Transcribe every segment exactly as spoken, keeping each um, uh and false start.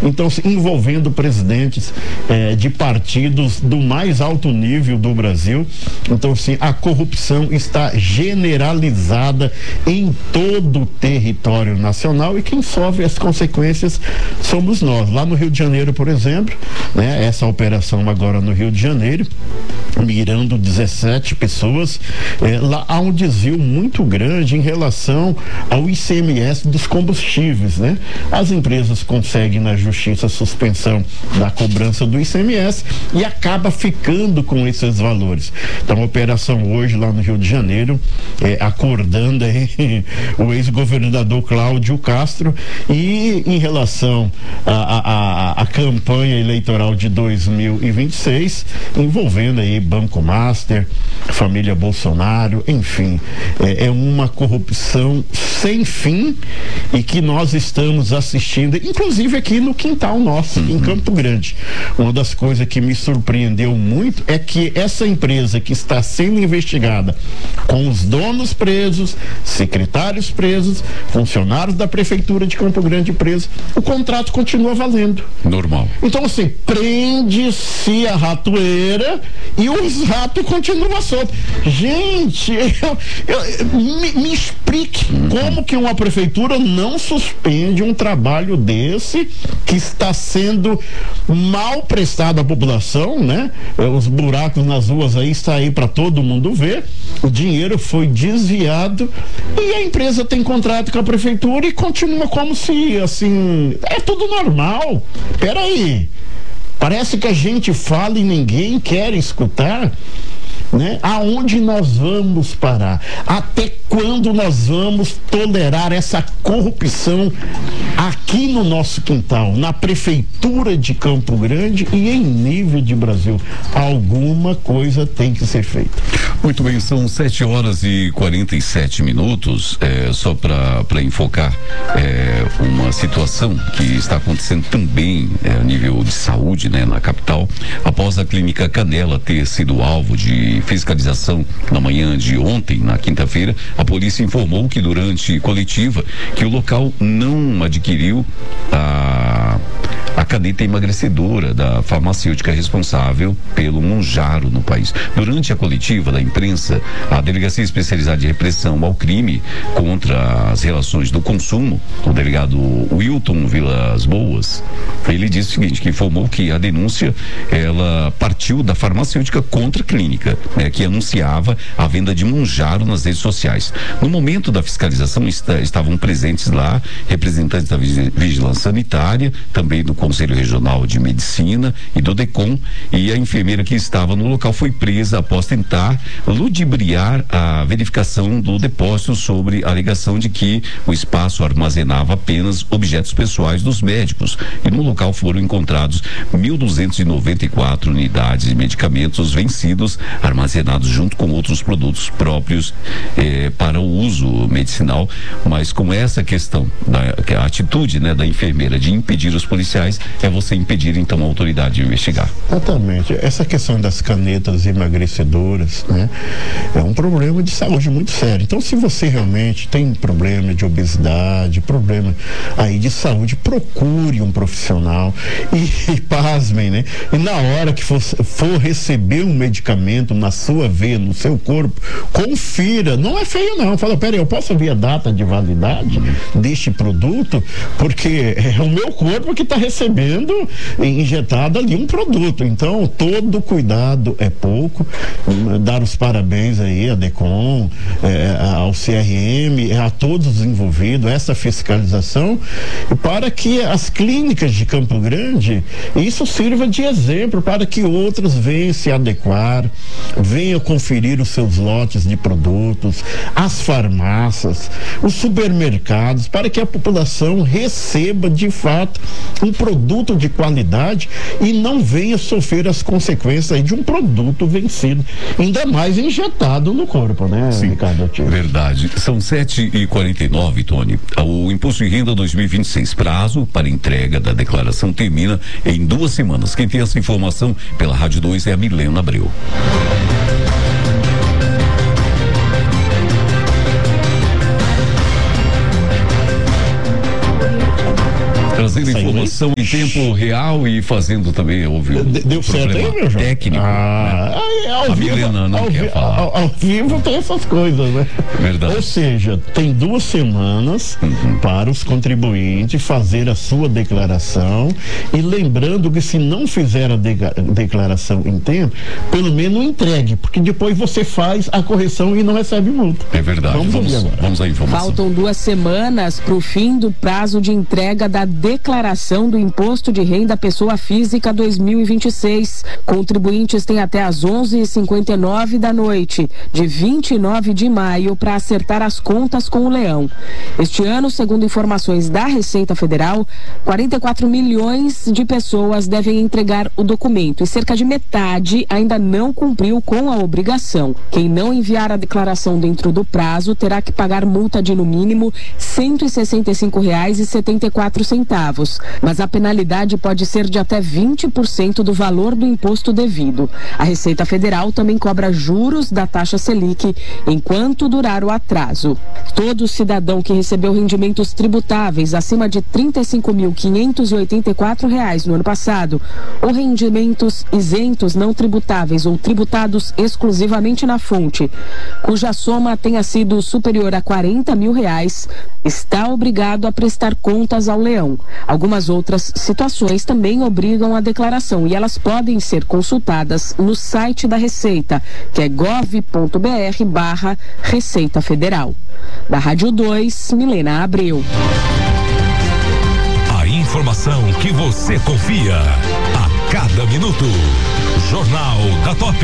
então envolvendo presidentes eh, de partidos do mais alto nível do Brasil. Então, assim, a corrupção está generalizada em todo o território nacional, e quem sofre as consequências somos nós. Lá no Rio de Janeiro, por exemplo, né, essa operação agora no Rio de Janeiro, mirando dezessete pessoas, eh, lá há um desvio muito grande em relação ao I C M S dos combustíveis, né? As empresas conseguem na justiça a suspensão da cobrança do I C M S e acaba ficando com esses valores. Então, a operação hoje lá no Rio de Janeiro, eh, acordando aí o ex-governador Cláudio Castro, e em relação à a, a, a campanha eleitoral de dois mil e vinte e seis, envolvendo aí Banco Master, família Bolsonaro, enfim, é, é uma corrupção sem fim, e que nós estamos assistindo, inclusive aqui no quintal nosso, uhum. em Campo Grande. Uma das coisas que me surpreendeu muito é que essa empresa que está sendo investigada, com os donos presos, secretários presos, funcionários da prefeitura de Campo Grande presos, o contrato continua valendo. Normal. Então, assim, prende-se a ratoeira e os ratos continuam soltos. Gente, eu, eu, me, me explique uhum. como que uma prefeitura não suspende um trabalho desse, que está sendo mal prestado à população, né? Os buracos nas ruas aí está aí para todo mundo ver. O dinheiro foi desviado e a empresa tem contrato com a prefeitura e continua como se, assim, é tudo normal. Peraí, parece que a gente fala e ninguém quer escutar, né? Aonde nós vamos parar? Até quando nós vamos tolerar essa corrupção aqui no nosso quintal, na prefeitura de Campo Grande e em nível de Brasil? Alguma coisa tem que ser feita. Muito bem, são sete horas e quarenta e sete minutos, é, só para enfocar é, uma situação que está acontecendo também é, a nível de saúde, né, na capital, após a Clínica Canela ter sido alvo de fiscalização na manhã de ontem, na quinta-feira. A polícia informou que durante coletiva que o local não adquiriu a a caneta emagrecedora da farmacêutica responsável pelo Mounjaro no país. Durante a coletiva da imprensa, a Delegacia Especializada de Repressão ao Crime contra as Relações do Consumo, o delegado Wilton Vilas Boas, ele disse o seguinte, que informou que a denúncia, ela partiu da farmacêutica contra a clínica, né, que anunciava a venda de Mounjaro nas redes sociais. No momento da fiscalização está, estavam presentes lá representantes da Vigilância Sanitária, também do Conselho Regional de Medicina e do DECOM, e a enfermeira que estava no local foi presa após tentar ludibriar a verificação do depósito sobre a alegação de que o espaço armazenava apenas objetos pessoais dos médicos, e no local foram encontrados mil duzentos e noventa e quatro unidades de medicamentos vencidos, armazenados junto com outros produtos próprios eh, para o uso medicinal. Mas com essa questão da a atitude, né, da enfermeira de impedir os policiais, é você impedir então a autoridade de investigar. Exatamente. Essa questão das canetas emagrecedoras, né, é um problema de saúde muito sério. Então, se você realmente tem problema de obesidade, problema aí de saúde, procure um profissional e, e pasmem, né? E na hora que for, for receber um medicamento na sua veia, no seu corpo, confira. Não é feio não. Fala, peraí, eu posso ver a data de validade deste produto? Porque é o meu corpo que está recebendo injetado ali um produto. Então, todo cuidado é pouco. Dar os parabéns aí a DECOM, é, ao C R M, a todos os envolvidos, essa fiscalização, para que as clínicas de Campo Grande, isso sirva de exemplo para que outras venham se adequar, venham conferir os seus lotes de produtos, as farmácias, os supermercados, para que a população receba de fato um produto de qualidade e não venha sofrer as consequências aí de um produto vencido, ainda mais injetado no corpo, né, Sim, Ricardo? Verdade. São sete e quarenta e nove, Tony. O Imposto de Renda dois mil e vinte e seis, prazo para entrega da declaração termina em duas semanas. Quem tem essa informação pela Rádio dois é a Milena Abreu. trazendo informação em tempo real e fazendo também, houve um Deu certo aí, meu João? Técnico. Ah, né? aí, ao A vivo, Milena não ao, quer vi, falar. Ao, ao vivo tem essas coisas, né? Verdade. Ou seja, tem duas semanas uhum. para os contribuintes fazer a sua declaração, e lembrando que se não fizer a de, declaração em tempo, pelo menos entregue, porque depois você faz a correção e não recebe multa. É verdade. Vamos, vamos, agora. vamos à informação. Faltam duas semanas para o fim do prazo de entrega da declaração do Imposto de Renda Pessoa Física dois mil e vinte e seis. Contribuintes têm até às onze e cinquenta e nove da noite, de vinte e nove de maio, para acertar as contas com o Leão. Este ano, segundo informações da Receita Federal, quarenta e quatro milhões de pessoas devem entregar o documento e cerca de metade ainda não cumpriu com a obrigação. Quem não enviar a declaração dentro do prazo terá que pagar multa de no mínimo cento e sessenta e cinco reais e setenta e quatro centavos, mas a penalidade pode ser de até vinte por cento do valor do imposto devido. A Receita Federal também cobra juros da taxa Selic enquanto durar o atraso. Todo cidadão que recebeu rendimentos tributáveis acima de trinta e cinco mil quinhentos e oitenta e quatro reais no ano passado, ou rendimentos isentos não tributáveis ou tributados exclusivamente na fonte, cuja soma tenha sido superior a quarenta mil reais, está obrigado a prestar contas ao Leão. Algumas outras situações também obrigam a declaração, e elas podem ser consultadas no site da Receita, que é gov ponto br barra Receita Federal. Da Rádio dois, Milena Abreu. A informação que você confia a cada minuto. Jornal da Top.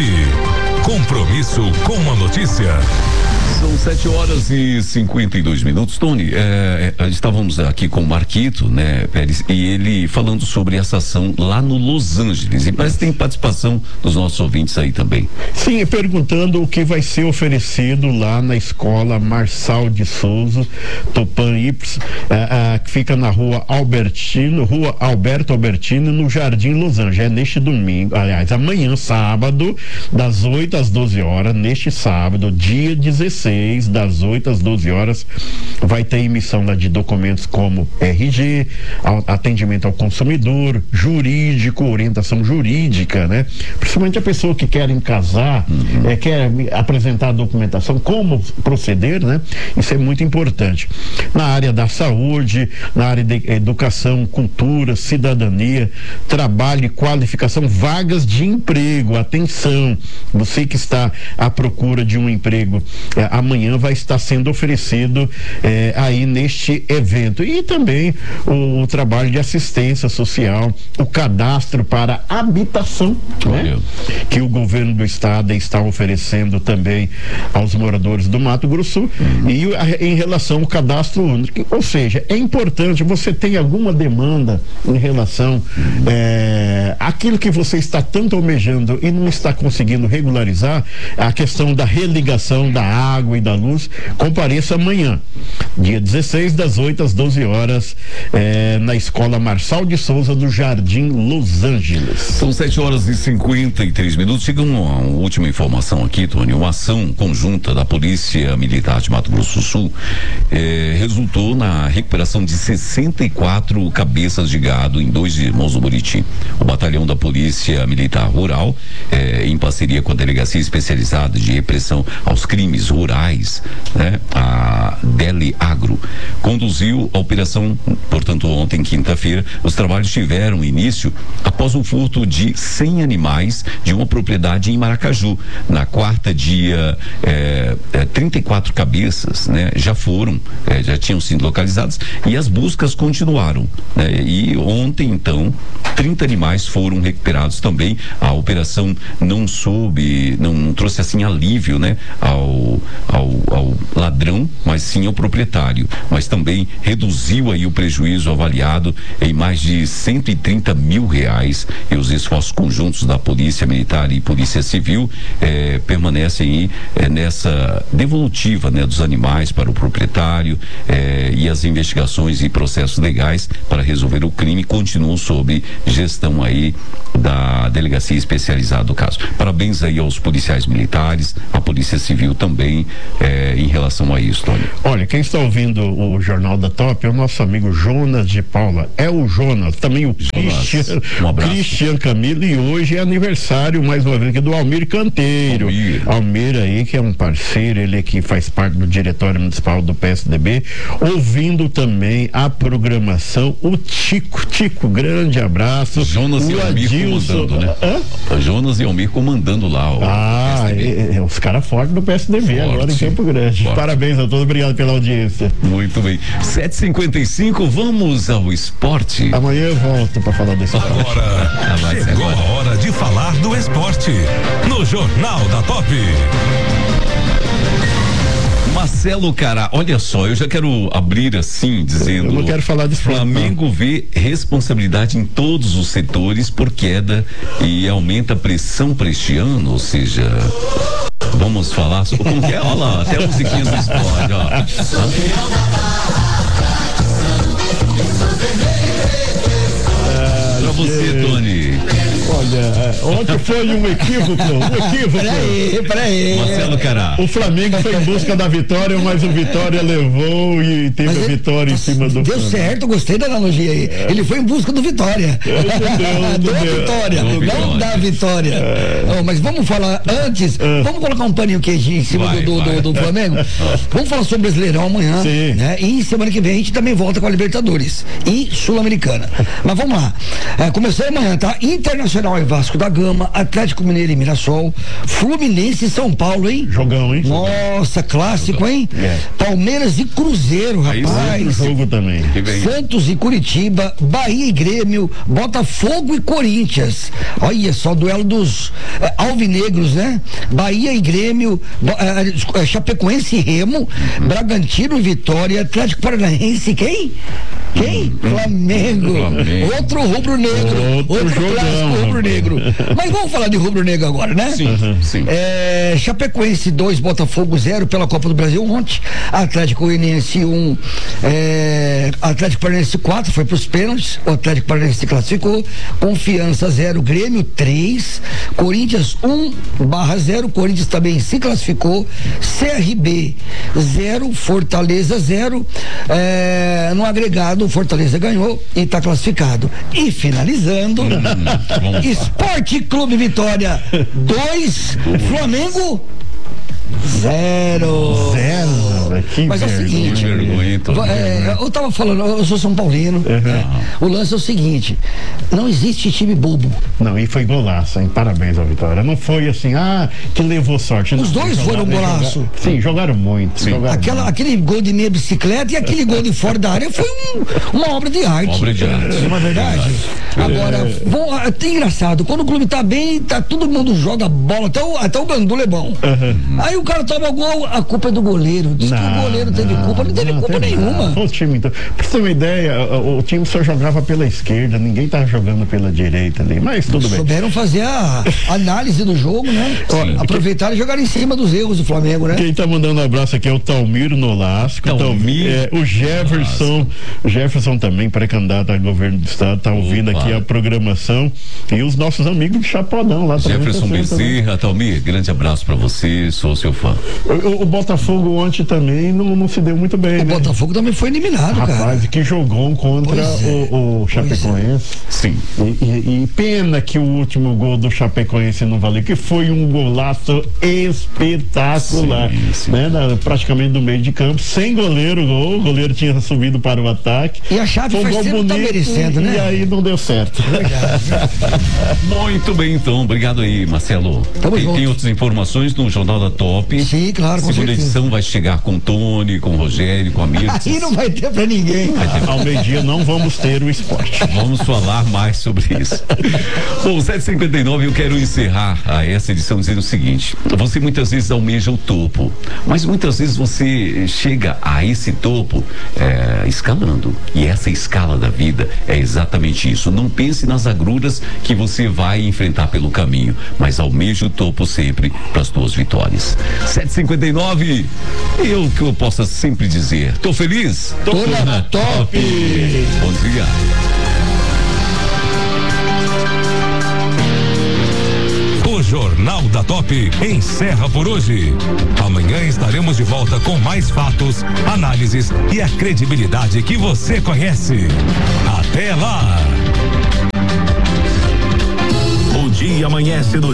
Compromisso com a notícia. São sete horas e cinquenta e dois minutos. Tony, é, é, estávamos aqui com o Marquito, né, Pérez, e ele falando sobre essa ação lá no Los Angeles. E parece que tem participação dos nossos ouvintes aí também. Sim, perguntando o que vai ser oferecido lá na escola Marçal de Souza, Topan Ips, é, é, que fica na rua Albertino, rua Alberto Albertino, no Jardim Los Angeles. É neste domingo, aliás, amanhã, sábado, das oito às doze horas, neste sábado, dia dezesseis, das oito às doze horas, vai ter emissão lá de documentos como R G, atendimento ao consumidor, jurídico, orientação jurídica, né? Principalmente a pessoa que quer casar, uhum. é, quer apresentar a documentação, como proceder, né? Isso é muito importante. Na área da saúde, na área de educação, cultura, cidadania, trabalho e qualificação, vagas de emprego. Atenção, você que está à procura de um emprego, é, amanhã vai estar sendo oferecido eh, aí neste evento. E também o, o trabalho de assistência social, o cadastro para habitação, né? Que o governo do estado está oferecendo também aos moradores do Mato Grosso. Uhum. E a, em relação ao cadastro único, ou seja, é importante, você tem alguma demanda em relação uhum. eh, àquilo que você está tanto almejando e não está conseguindo regularizar, a questão da religação da água e da luz, compareça amanhã, dia dezesseis, das oito às doze horas, eh, na escola Marçal de Souza, do Jardim Los Angeles. São sete horas e cinquenta e três minutos. Chega uma, uma última informação aqui, Tony. Uma ação conjunta da Polícia Militar de Mato Grosso do Sul eh, resultou na recuperação de sessenta e quatro cabeças de gado em dois irmãos do Buriti. O batalhão da Polícia Militar Rural, eh, em parceria com a Delegacia Especializada de Repressão aos Crimes Rurais, né, a Deli Agro, conduziu a operação, portanto, ontem, quinta-feira. Os trabalhos tiveram início após o furto de cem animais de uma propriedade em Maracaju. Na quarta, dia, é, é, trinta e quatro cabeças, né, já foram, é, já tinham sido localizadas, e as buscas continuaram, né, e ontem, então, trinta animais foram recuperados também. A operação não soube, não, não trouxe assim alívio, né, ao Ao, ao ladrão, mas sim ao proprietário, mas também reduziu aí o prejuízo avaliado em mais de cento e trinta mil reais, e os esforços conjuntos da Polícia Militar e Polícia Civil eh, permanecem aí eh, nessa devolutiva, né, dos animais para o proprietário, eh, e as investigações e processos legais para resolver o crime continuam sob gestão aí da delegacia especializada do caso. Parabéns aí aos policiais militares, a Polícia Civil também, eh, em relação a isso, Tony. Olha, quem está ouvindo o Jornal da Top é o nosso amigo Jonas de Paula. É o Jonas, também o Jonas, Christian, um abraço. Christian Camilo, e hoje é aniversário, mais uma vez, aqui do Almir Canteiro. Almir. Almir aí, que é um parceiro, ele que faz parte do Diretório Municipal do P S D B, ouvindo também a programação, o Tico, Tico, grande abraço. Jonas o e Almir Adilson, comandando, né? Hã? Jonas e Almir comandando lá o Ah, P S D B. é, é, os caras fortes do P S D B Forte, agora em Campo Grande. forte. Parabéns a todos, obrigado pela audiência. Muito bem. sete e cinquenta e cinco, vamos ao esporte. Amanhã eu volto para falar desse esporte. Agora, vai ser chegou agora. a hora de falar do esporte no Jornal da Top. Marcelo Cará, olha só, eu já quero abrir assim, dizendo... Eu não quero falar de esporte, Flamengo vê responsabilidade em todos os setores por queda e aumenta a pressão para este ano, ou seja... Vamos falar sobre... Como que é? Olha lá, até a musiquinha do esporte, ó. Pra você, Tony. Olha, ontem foi um equívoco, um equívoco. Peraí, peraí. Marcelo Cará. O Flamengo foi em busca da vitória, mas o Vitória levou e teve Mas a ele- vitória em cima do Deu Flamengo. certo, gostei da analogia aí. Ele foi em busca do Vitória. Não deu, não Deu a deu. vitória, Deu não vitória. da vitória. Oh, mas vamos falar antes, vamos colocar um paninho quente em cima Vai, do, do, vai. do, do Flamengo. Vamos falar sobre o Brasileirão amanhã. Sim. Né? E semana que vem a gente também volta com a Libertadores e Sul-Americana. Mas vamos lá. É, começou amanhã, tá? Internacional e Vasco da Gama, Atlético Mineiro e Mirassol, Fluminense e São Paulo, hein? Jogão, hein? Nossa, clássico, hein? É. Palmeiras e Cruzeiro, Aí rapaz. Outro jogo também. Que vem. Santos e Curitiba, Bahia e Grêmio, Botafogo e Corinthians. Olha só, duelo dos eh, alvinegros, né? Bahia e Grêmio, Bo- eh, eh, Chapecoense e Remo, Bragantino e Vitória, Atlético Paranaense, quem? Quem? Flamengo. Flamengo. Outro rubro-negro. Outro Outro, jogão, clássico rapaz. rubro-negro. Mas vamos falar de rubro-negro agora, né? Sim, sim. É, Chapecoense dois, Botafogo zero pela Copa do Brasil ontem. Atlético Goianiense um, é, Atlético Paranaense quatro, foi para os pênaltis. O Atlético Paranaense se classificou. Confiança zero, Grêmio três, Corinthians um barra zero. Corinthians também se classificou. C R B zero, Fortaleza zero. É, no agregado, o Fortaleza ganhou e está classificado. E finalizando, vamos Esporte Clube Vitória dois, Flamengo zero. Zero, que Mas é o vergonha. seguinte, Que vergonha, Tony. va- é, eu tava falando, eu sou São Paulino, né? O lance é o seguinte, não existe time bobo. Não, e foi golaço, hein? Parabéns ao Vitória. Não foi assim, ah, que levou sorte. Os Não, dois jogaram- foram golaço. jogaram- Sim, jogaram muito. Jogaram Aquela, muito. aquele gol de meia bicicleta e aquele gol de fora da área foi um- uma obra de arte. Obra de arte. Não é verdade? Agora, bom, até engraçado, quando o clube tá bem, tá, todo mundo joga bola, até o, até o Gandula é bom. Aí o cara toma gol, a culpa é do goleiro. Diz que o goleiro teve culpa, não teve culpa teve nenhuma. nada. O time, então, pra você ter uma ideia, o, o time só jogava pela esquerda, ninguém tava jogando pela direita ali, mas tudo bem. Souberam fazer a análise do jogo, né? Sim. Aproveitaram e jogaram em cima dos erros do Flamengo, né? Quem tá mandando um abraço aqui é o Talmiro Nolasco. Talmir é, o Jefferson, o Jefferson também, pré-candidato a governo do estado, tá ouvindo Opa. aqui a programação. E os nossos amigos de Chapadão lá também. Jefferson Bezerra, Talmir, grande abraço pra você, sou seu fã. O, o- o Botafogo ontem também não, não se deu muito bem, O né? Botafogo também foi eliminado, cara. Rapaz, que jogou contra Pois é. o, o Chapecoense. Sim. E, e- e pena que o último gol do Chapecoense não valeu, que foi um golaço espetacular, Sim, sim. né? Na- praticamente do meio de campo, sem goleiro, gol, o goleiro tinha subido para o ataque. E a Chape Foi um faz gol tempo que tá bonito, merecendo, e, né? e aí não deu certo. Muito bem, então. Obrigado aí, Marcelo. Tamo tem, junto. tem outras informações no Jornal da Top. Sim, claro, com Segunda certeza. edição vai chegar com o Tony, com o Rogério, com a Mirtes. Aí não vai ter pra ninguém. Ao meio-dia não vamos ter o esporte. Vamos falar mais sobre isso. Bom, sete e cinquenta e nove, eu quero encerrar a essa edição dizendo o seguinte: você muitas vezes almeja o topo, mas muitas vezes você chega a esse topo é, escalando. E essa escala da vida é exatamente isso. Não pense nas agruras que você vai enfrentar pelo caminho, mas almeja o topo sempre para as tuas vitórias. sete e cinquenta e nove, eu que eu possa sempre dizer: tô feliz? Tô na top. Bom dia. Top encerra por hoje. Amanhã estaremos de volta com mais fatos, análises e a credibilidade que você conhece. Até lá! O dia amanhece do